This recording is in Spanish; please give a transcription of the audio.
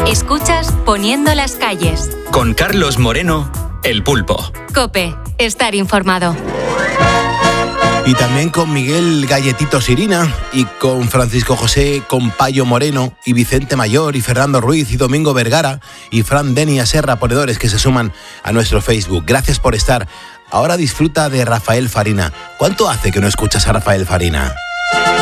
Escuchas Poniendo las calles. Con Carlos Moreno, El Pulpo. COPE, estar informado. Y también con Miguel Galletito Sirina y con Francisco José Compayo Moreno y Vicente Mayor y Fernando Ruiz y Domingo Vergara y Fran Denia Serra, ponedores que se suman a nuestro Facebook. Gracias por estar. Ahora disfruta de Rafael Farina. ¿Cuánto hace que no escuchas a Rafael Farina?